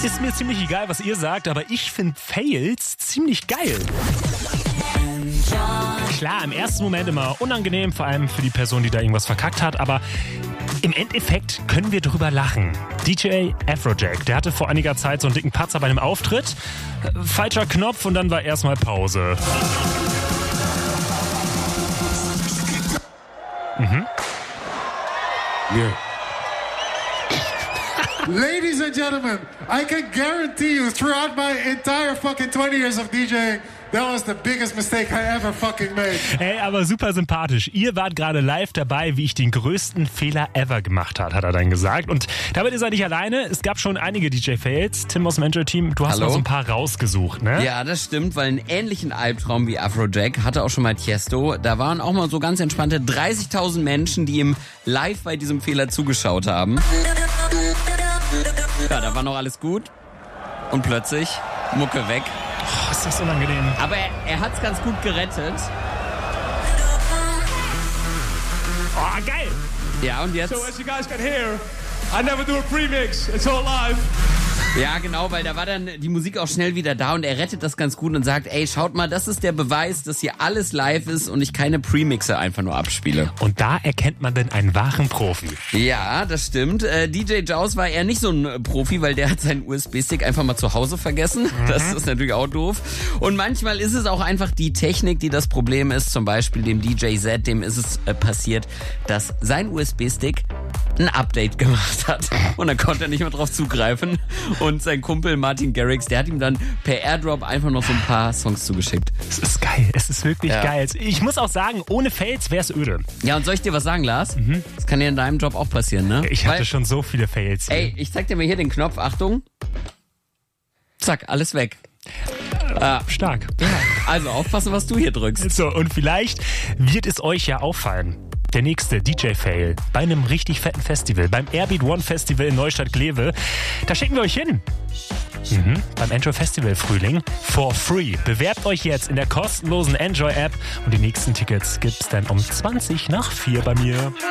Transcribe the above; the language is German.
Ist mir ziemlich egal, was ihr sagt, aber ich finde Fails ziemlich geil. Klar, im ersten Moment immer unangenehm, vor allem für die Person, die da irgendwas verkackt hat, aber im Endeffekt können wir drüber lachen. DJ Afrojack, der hatte vor einiger Zeit so einen dicken Patzer bei einem Auftritt. Falscher Knopf und dann war erstmal Pause. Yeah. Ladies and gentlemen, I can guarantee you throughout my entire fucking 20 years of DJing, that was the biggest mistake I ever fucking made. Hey, aber super sympathisch. Ihr wart gerade live dabei, wie ich den größten Fehler ever gemacht habe, hat er dann gesagt. Und damit ist er nicht alleine. Es gab schon einige DJ-Fails. Tim aus dem Android-Team, du hast noch so ein paar rausgesucht, ne? Ja, das stimmt, weil einen ähnlichen Albtraum wie Afrojack hatte auch schon mal Tiesto. Da waren auch mal so ganz entspannte 30.000 Menschen, die ihm live bei diesem Fehler zugeschaut haben. Ja, da war noch alles gut. Und plötzlich Mucke weg. Oh, ist das unangenehm. Aber er hat's ganz gut gerettet. Oh, geil. Ja, und jetzt? So as you guys can hear, I never do a premix. It's all live. Ja, genau, weil da war dann die Musik auch schnell wieder da und er rettet das ganz gut und sagt, ey, schaut mal, das ist der Beweis, dass hier alles live ist und ich keine Premixe einfach nur abspiele. Und da erkennt man denn einen wahren Profi. Ja, das stimmt. DJ Jaws war eher nicht so ein Profi, weil der hat seinen USB-Stick einfach mal zu Hause vergessen. Das ist natürlich auch doof. Und manchmal ist es auch einfach die Technik, die das Problem ist. Zum Beispiel dem DJ Z, dem ist es passiert, dass sein USB-Stick ein Update gemacht hat. Und dann konnte er nicht mehr drauf zugreifen. Und sein Kumpel Martin Garrix, der hat ihm dann per Airdrop einfach noch so ein paar Songs zugeschickt. Es ist geil, es ist wirklich geil. Ich muss auch sagen, ohne Fails wär's öde. Ja, und soll ich dir was sagen, Lars? Das kann dir in deinem Job auch passieren, ne? Ich hatte schon so viele Fails. Ey, ich zeig dir mal hier den Knopf, Achtung. Zack, alles weg. Stark. Ja, also aufpassen, was du hier drückst. So, und vielleicht wird es euch ja auffallen. Der nächste DJ-Fail bei einem richtig fetten Festival, beim Airbeat One Festival in Neustadt-Glewe. Da schicken wir euch hin. Beim Enjoy Festival Frühling for free. Bewerbt euch jetzt in der kostenlosen Enjoy-App und die nächsten Tickets gibt's dann um 4:20 bei mir.